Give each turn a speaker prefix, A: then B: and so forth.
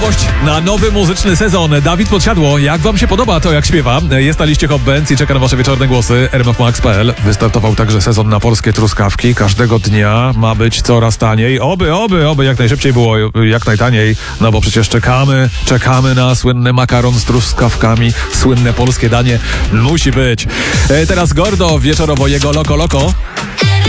A: gość na nowy muzyczny sezon. Dawid Podsiadło, jak wam się podoba to, jak śpiewa? Jest na liście Hot Bands i czeka na wasze wieczorne głosy. rmfmax.pl. Wystartował także sezon na polskie truskawki. Każdego dnia ma być coraz taniej. Oby jak najszybciej było, jak najtaniej. No bo przecież czekamy na słynny makaron z truskawkami. Słynne polskie danie musi być. Teraz Gordo wieczorowo jego Loko Loko.